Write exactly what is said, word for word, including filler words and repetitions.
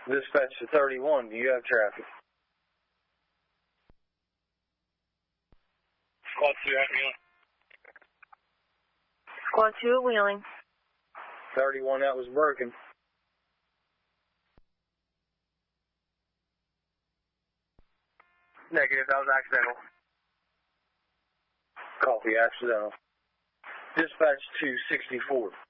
Dispatch to thirty-one, do you have traffic? Squad two at Wheeling. Squad two at Wheeling. thirty-one, that was broken. Negative, that was accidental. Copy, accidental. Dispatch to sixty-four.